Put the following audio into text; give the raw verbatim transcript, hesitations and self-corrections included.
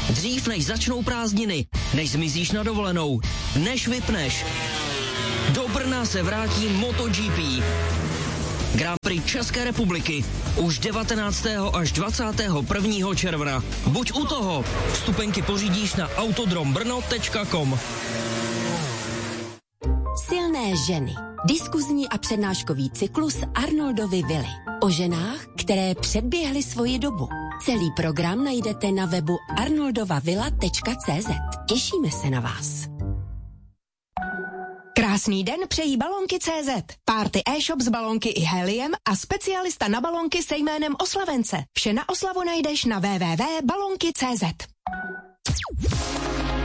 Dřív než začnou prázdniny, než zmizíš na dovolenou, než vypneš. Do Brna se vrátí MotoGP. Grand Prix České republiky už devatenáctého až dvacátého prvního června. Buď u toho. Vstupenky pořídíš na autodrombrno tečka com. Silné ženy. Diskuzní a přednáškový cyklus Arnoldovy vily. O ženách, které předběhly svoji dobu. Celý program najdete na webu arnoldovavilla tečka cz. Těšíme se na vás. Krásný den přejí Balonky tečka cé zet. Party e-shop s balonky i heliem a specialista na balonky se jménem Oslavence. Vše na oslavu najdeš na w w w tečka balonky tečka cé zet.